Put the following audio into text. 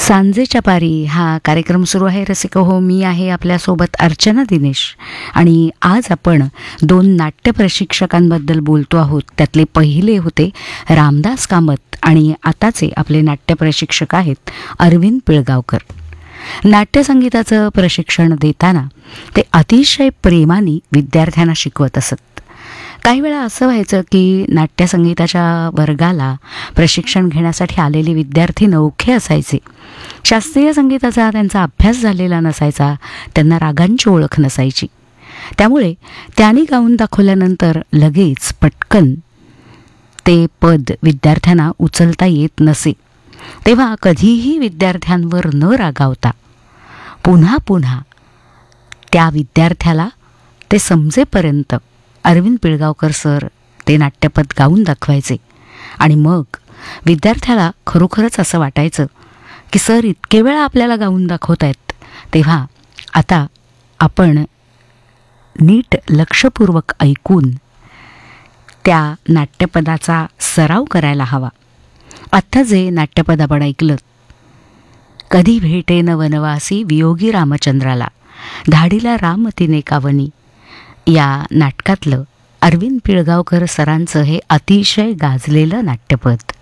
सांजेच्या पारी हा कार्यक्रम सुरू आहे. रसिक हो, मी आहे आपल्यासोबत अर्चना दिनेश. आणि आज आपण 2 नाट्य प्रशिक्षकांबद्दल बोलतो आहोत. त्यातले पहिले होते रामदास कामत आणि आताचे आपले नाट्य प्रशिक्षक आहेत अरविंद पिळगावकर. नाट्यसंगीताचं प्रशिक्षण देताना ते अतिशय प्रेमाने विद्यार्थ्यांना शिकवत असत. काही वेळा असं व्हायचं की नाट्यसंगीताच्या वर्गाला प्रशिक्षण घेण्यासाठी आलेले विद्यार्थी नवखे असायचे. शास्त्रीय संगीताचा त्यांचा अभ्यास झालेला नसायचा, त्यांना रागांची ओळख नसायची. त्यामुळे त्यांनी गाऊन दाखवल्यानंतर लगेच पटकन ते पद विद्यार्थ्यांना उचलता येत नसे. तेव्हा कधीही विद्यार्थ्यांवर न रागावता पुन्हा पुन्हा त्या विद्यार्थ्याला ते समजेपर्यंत अरविंद पिळगावकर सर ते नाट्यपद गाऊन दाखवायचे. आणि मग विद्यार्थ्याला खरोखरच असं वाटायचं की सर इतके वेळा आपल्याला गाऊन दाखवत आहेत, तेव्हा आता आपण नीट लक्षपूर्वक ऐकून त्या नाट्यपदाचा सराव करायला हवा. आत्ता जे नाट्यपद आपण ऐकलं, कधी भेटेन वनवासी वियोगी रामचंद्राला, धाडीला राम तिने कावनी, या नाटकातलं अरविंद पिळगावकर सरांचं हे अतिशय गाजलेलं नाट्यपद.